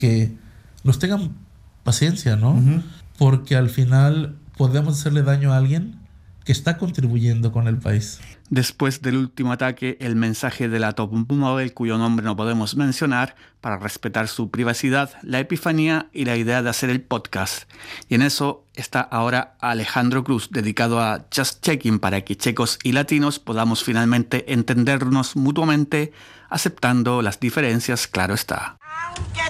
que nos tengan paciencia, ¿no? Ujú. Porque al final podemos hacerle daño a alguien que está contribuyendo con el país. Después del último ataque, el mensaje de la top model, cuyo nombre no podemos mencionar, para respetar su privacidad, la epifanía y la idea de hacer el podcast. Y en eso está ahora Alejandro Cruz, dedicado a Just Checking para que checos y latinos podamos finalmente entendernos mutuamente, aceptando las diferencias, claro está. Aunque